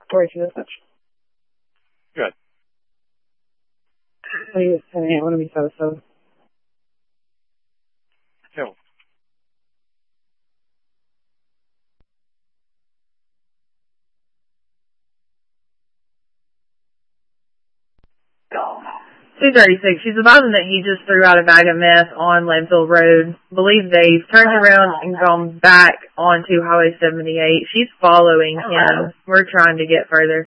Story to this much. Good. What are you saying? What do we say? So. Cool. $236. She's advising that he just threw out a bag of meth on Leadville Road. Believes they've turned around and gone back onto Highway 78. She's following him. We're trying to get further.